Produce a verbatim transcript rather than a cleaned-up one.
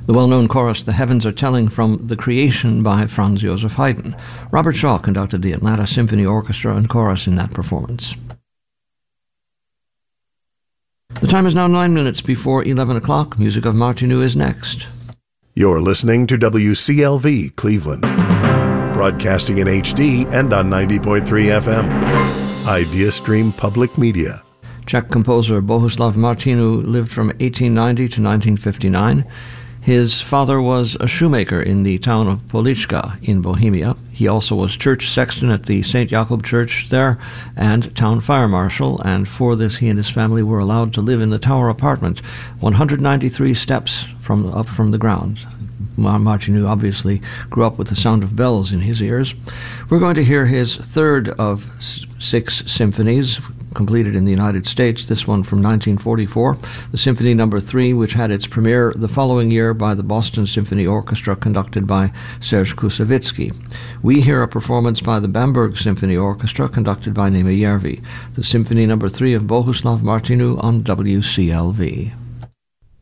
The well-known chorus, The Heavens Are Telling, from The Creation by Franz Joseph Haydn. Robert Shaw conducted the Atlanta Symphony Orchestra and Chorus in that performance. The time is now nine minutes before eleven o'clock. Music of Martinu is next. You're listening to W C L V Cleveland, broadcasting in H D and on ninety point three F M. IdeaStream Public Media. Czech composer Bohuslav Martinu lived from eighteen ninety to nineteen fifty-nine. His father was a shoemaker in the town of Polička in Bohemia. He also was church sexton at the Saint Jakob Church there and town fire marshal, and for this he and his family were allowed to live in the tower apartment, one hundred ninety-three steps from up from the ground. Martinu obviously grew up with the sound of bells in his ears. We're going to hear his third of six symphonies completed in the United States, this one from nineteen forty-four, the Symphony Number Three, which had its premiere the following year by the Boston Symphony Orchestra, conducted by Serge Koussevitzky. We hear a performance by the Bamberg Symphony Orchestra, conducted by Nima Järvi. The Symphony Number Three of Bohuslav Martinu on W C L V.